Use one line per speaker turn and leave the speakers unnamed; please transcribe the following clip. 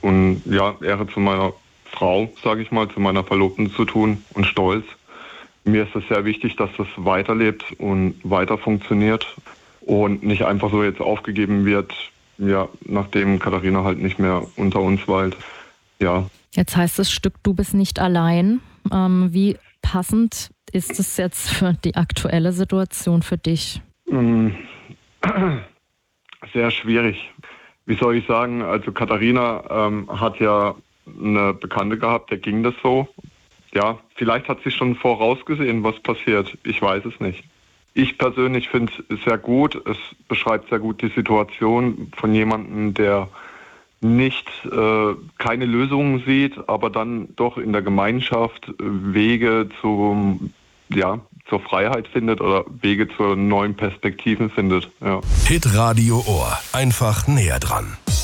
und ja, Ehre zu meiner Frau, sage ich mal, zu meiner Verlobten zu tun und Stolz. Mir ist es sehr wichtig, dass das weiterlebt und weiter funktioniert und nicht einfach so jetzt aufgegeben wird, ja, nachdem Katharina halt nicht mehr unter uns weilt. Ja.
Jetzt heißt das Stück Du bist nicht allein. Wie passend ist es jetzt für die aktuelle Situation für dich?
Sehr schwierig. Wie soll ich sagen, also Katharina hat ja eine Bekannte gehabt, der ging das so. Ja, vielleicht hat sie schon vorausgesehen, was passiert. Ich weiß es nicht. Ich persönlich finde es sehr gut. Es beschreibt sehr gut die Situation von jemandem, der nicht keine Lösungen sieht, aber dann doch in der Gemeinschaft Wege zur Freiheit findet oder Wege zu neuen Perspektiven findet. Ja.
Hit Radio Ohr. Einfach näher dran.